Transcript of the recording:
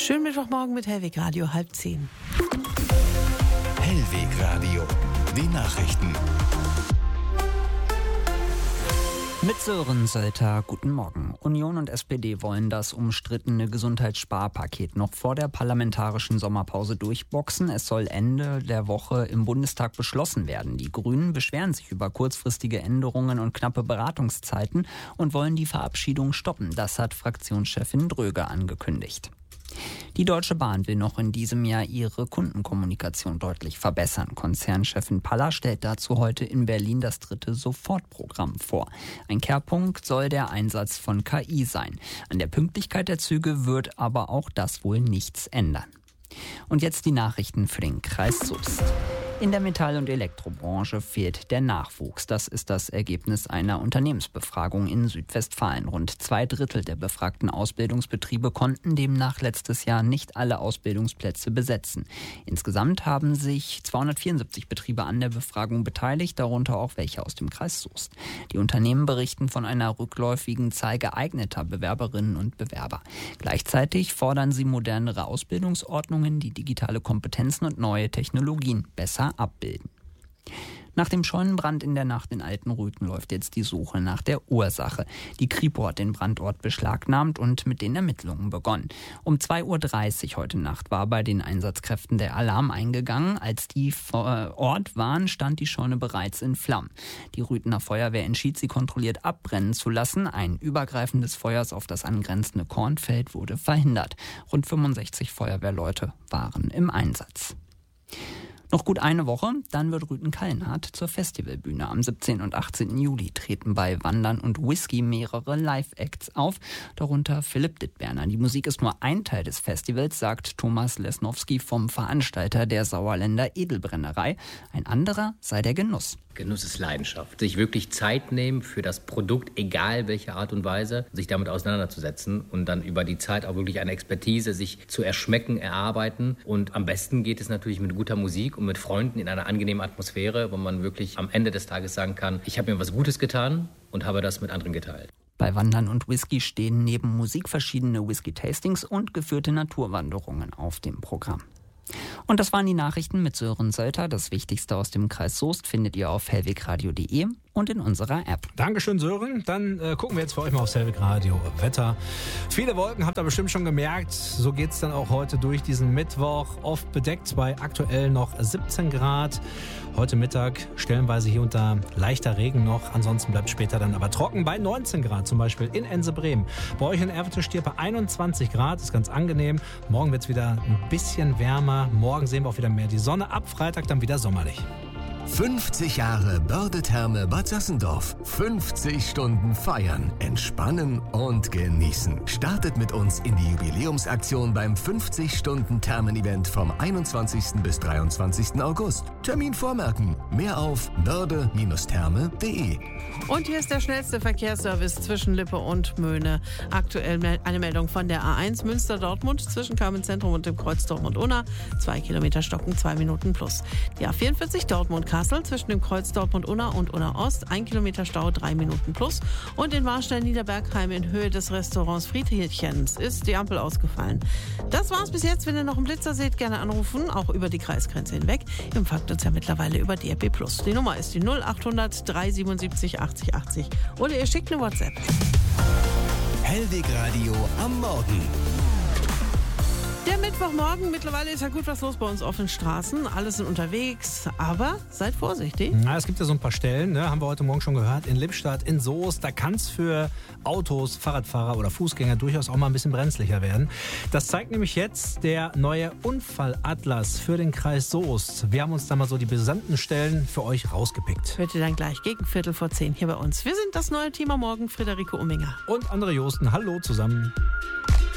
Schönen Mittwochmorgen mit Hellweg Radio 9:30. Hellweg Radio, die Nachrichten. Mit Sören Sölter, guten Morgen. Union und SPD wollen das umstrittene Gesundheitssparpaket noch vor der parlamentarischen Sommerpause durchboxen. Es soll Ende der Woche im Bundestag beschlossen werden. Die Grünen beschweren sich über kurzfristige Änderungen und knappe Beratungszeiten und wollen die Verabschiedung stoppen. Das hat Fraktionschefin Dröge angekündigt. Die Deutsche Bahn will noch in diesem Jahr ihre Kundenkommunikation deutlich verbessern. Konzernchefin Paller stellt dazu heute in Berlin das 3. Sofortprogramm vor. Ein Kehrpunkt soll der Einsatz von KI sein. An der Pünktlichkeit der Züge wird aber auch das wohl nichts ändern. Und jetzt die Nachrichten für den Kreis Soest. In der Metall- und Elektrobranche fehlt der Nachwuchs. Das ist das Ergebnis einer Unternehmensbefragung in Südwestfalen. Rund 2/3 der befragten Ausbildungsbetriebe konnten demnach letztes Jahr nicht alle Ausbildungsplätze besetzen. Insgesamt haben sich 274 Betriebe an der Befragung beteiligt, darunter auch welche aus dem Kreis Soest. Die Unternehmen berichten von einer rückläufigen Zahl geeigneter Bewerberinnen und Bewerber. Gleichzeitig fordern sie modernere Ausbildungsordnungen, die digitale Kompetenzen und neue Technologien besser abbilden. Nach dem Scheunenbrand in der Nacht in Altenrüthen läuft jetzt die Suche nach der Ursache. Die Kripo hat den Brandort beschlagnahmt und mit den Ermittlungen begonnen. Um 2:30 Uhr heute Nacht war bei den Einsatzkräften der Alarm eingegangen. Als die vor Ort waren, stand die Scheune bereits in Flammen. Die Rüthener Feuerwehr entschied, sie kontrolliert abbrennen zu lassen. Ein Übergreifen des Feuers auf das angrenzende Kornfeld wurde verhindert. Rund 65 Feuerwehrleute waren im Einsatz. Noch gut eine Woche, dann wird Rüthen-Kallenhardt zur Festivalbühne. Am 17. und 18. Juli treten bei Wandern und Whisky mehrere Live-Acts auf, darunter Philipp Dittberner. Die Musik ist nur ein Teil des Festivals, sagt Thomas Lesnowski vom Veranstalter der Sauerländer Edelbrennerei. Ein anderer sei der Genuss. Genuss ist Leidenschaft. Sich wirklich Zeit nehmen für das Produkt, egal welche Art und Weise, sich damit auseinanderzusetzen und dann über die Zeit auch wirklich eine Expertise sich zu erschmecken, erarbeiten. Und am besten geht es natürlich mit guter Musik und mit Freunden in einer angenehmen Atmosphäre, wo man wirklich am Ende des Tages sagen kann, ich habe mir was Gutes getan und habe das mit anderen geteilt. Bei Wandern und Whisky stehen neben Musik verschiedene Whisky-Tastings und geführte Naturwanderungen auf dem Programm. Und das waren die Nachrichten mit Sören Sölter. Das Wichtigste aus dem Kreis Soest findet ihr auf hellwegradio.de und in unserer App. Dankeschön, Sören. Dann gucken wir jetzt für euch mal aufs Hellweg Radio Wetter. Viele Wolken, habt ihr bestimmt schon gemerkt. So geht es dann auch heute durch diesen Mittwoch. Oft bedeckt bei aktuell noch 17 Grad. Heute Mittag stellenweise hier unter leichter Regen noch. Ansonsten bleibt später dann aber trocken bei 19 Grad, zum Beispiel in Ense-Bremen. Bei euch in Erwitte-Stier 21 Grad, ist ganz angenehm. Morgen wird es wieder ein bisschen wärmer. Morgen sehen wir auch wieder mehr die Sonne. Ab Freitag dann wieder sommerlich. 50 Jahre Börde-Therme Bad Sassendorf. 50 Stunden feiern, entspannen und genießen. Startet mit uns in die Jubiläumsaktion beim 50-Stunden-Thermen-Event vom 21. bis 23. August. Termin vormerken. Mehr auf börde-therme.de. Und hier ist der schnellste Verkehrsservice zwischen Lippe und Möhne. Aktuell eine Meldung von der A1 Münster-Dortmund zwischen Carmen-Zentrum und dem Kreuz Dortmund-Unna. 2 Kilometer stocken, 2 Minuten plus. Die A44 Dortmund-Kassel zwischen dem Kreuz Dortmund-Unna und Unna-Ost. 1 Kilometer Stau, 3 Minuten plus. Und in Warstein-Niederbergheim in Höhe des Restaurants Friedrichens ist die Ampel ausgefallen. Das war's bis jetzt. Wenn ihr noch einen Blitzer seht, gerne anrufen, auch über die Kreisgrenze hinweg. Ihr empfangt uns ja mittlerweile über DRB+. Die Nummer ist die 0800 377 80 80 oder ihr schickt eine WhatsApp. Hellweg Radio am Morgen. Der Mittwochmorgen, mittlerweile ist ja gut was los bei uns auf den Straßen. Alle sind unterwegs, aber seid vorsichtig. Na, es gibt ja so ein paar Stellen, ne, haben wir heute Morgen schon gehört, in Lippstadt, in Soest, da kann es für Autos, Fahrradfahrer oder Fußgänger durchaus auch mal ein bisschen brenzlicher werden. Das zeigt nämlich jetzt der neue Unfallatlas für den Kreis Soest. Wir haben uns da mal so die brisanten Stellen für euch rausgepickt. Hört ihr dann gleich gegen 9:15 hier bei uns. Wir sind das neue Team am Morgen, Friederike Umminger. Und Andre Josten, hallo zusammen.